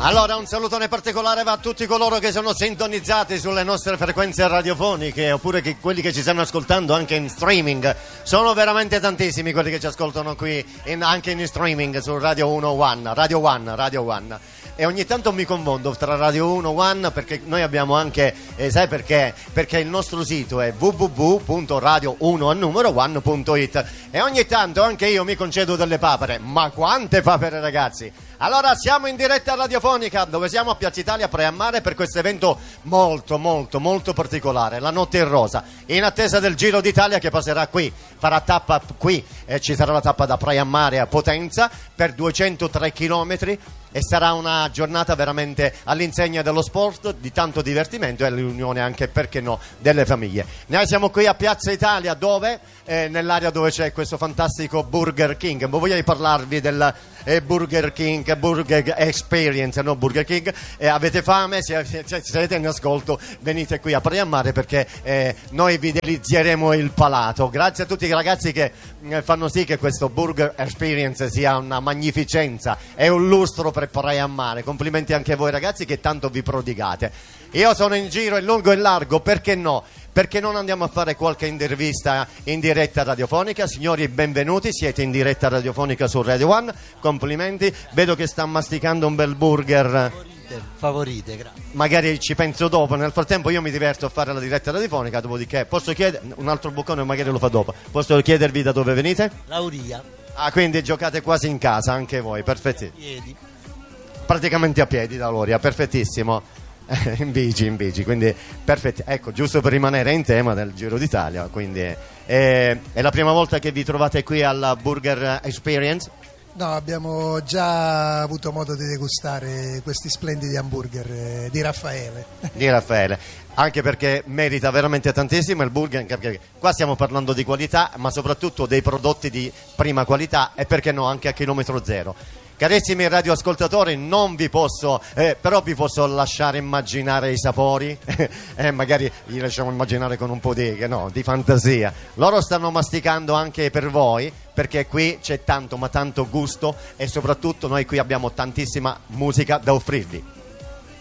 Allora un salutone particolare va a tutti coloro che sono sintonizzati sulle nostre frequenze radiofoniche, oppure quelli che ci stanno ascoltando anche in streaming. Sono veramente tantissimi quelli che ci ascoltano qui anche in streaming su Radio 1 One, Radio One. E ogni tanto mi confondo tra Radio 1 One, perché noi abbiamo anche, sai perché? Perché il nostro sito è www.radio1.one.it e ogni tanto anche io mi concedo delle papere. Ma quante papere, ragazzi! Allora siamo in diretta radiofonica, dove siamo a Piazza Italia Preammare per questo evento molto particolare, la Notte in Rosa, in attesa del Giro d'Italia che passerà qui, farà tappa qui e ci sarà la tappa da Preammare a Potenza per 203 chilometri. E sarà una giornata veramente all'insegna dello sport, di tanto divertimento e all'unione anche, perché no, delle famiglie. Noi siamo qui a Piazza Italia, dove? Nell'area dove c'è questo fantastico Burger King. Voglio parlarvi del Burger King, Burger Experience, no Burger King. Avete fame? Se siete in ascolto, venite qui a Preammare, perché noi vi delizieremo il palato. Grazie a tutti i ragazzi che fanno sì che questo Burger Experience sia una magnificenza e un lustro per Preammare. Complimenti anche a voi ragazzi che tanto vi prodigate. Io sono in giro in lungo e largo, perché no? Perché non andiamo a fare qualche intervista in diretta radiofonica? Signori, benvenuti, siete in diretta radiofonica su Radio One, complimenti. Vedo che sta masticando un bel burger. Favorite, grazie. Magari ci penso dopo, nel frattempo io mi diverto a fare la diretta radiofonica, dopodiché posso chiedere un altro boccone, magari lo fa dopo. Posso chiedervi da dove venite? Lauria. Ah, quindi giocate quasi in casa anche voi, perfetti. Piedi. Praticamente a piedi da Lauria, perfettissimo. In bici, quindi perfetti. Ecco, giusto per rimanere in tema del Giro d'Italia, quindi è la prima volta che vi trovate qui alla Burger Experience? No, abbiamo già avuto modo di degustare questi splendidi hamburger di Raffaele. Di Raffaele, anche perché merita veramente tantissimo il burger, perché qua stiamo parlando di qualità, ma soprattutto dei prodotti di prima qualità, e perché no anche a chilometro zero. Carissimi radioascoltatori, non vi posso, però vi posso lasciare immaginare i sapori, magari li lasciamo immaginare con un po' di fantasia. Loro stanno masticando anche per voi, perché qui c'è tanto, ma tanto gusto, e soprattutto noi qui abbiamo tantissima musica da offrirvi.